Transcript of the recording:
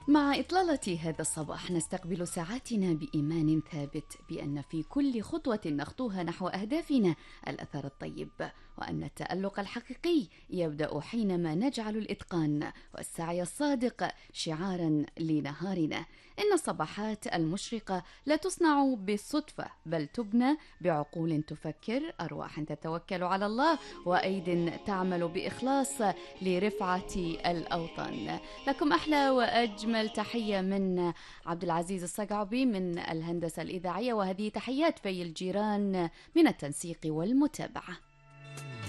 مع إطلالة هذا الصباح نستقبل ساعاتنا بإيمان ثابت بأن في كل خطوة نخطوها نحو أهدافنا الأثر الطيب، وأن التألق الحقيقي يبدأ حينما نجعل الإتقان والسعي الصادق شعارا لنهارنا. إن الصباحات المشرقة لا تصنع بالصدفة، بل تبنى بعقول تفكر، أرواح تتوكل على الله، وأيد تعمل بإخلاص لرفعة الأوطان. لكم أحلى وأجمل تحية من عبد العزيز الصقعبي من الهندسة الإذاعية، وهذه تحيات في الجيران من التنسيق والمتابعة.